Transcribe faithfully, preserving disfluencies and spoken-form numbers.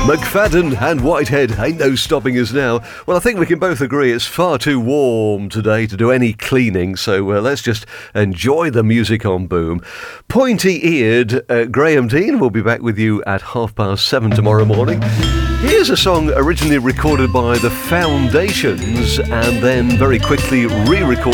McFadden and Whitehead, ain't no stopping us now. Well, I think we can both agree it's far too warm today to do any cleaning, so uh, let's just enjoy the music on Boom. Pointy-eared uh, Graham Dean will be back with you at half past seven tomorrow morning. Here's a song originally recorded by the Foundations and then very quickly re-recorded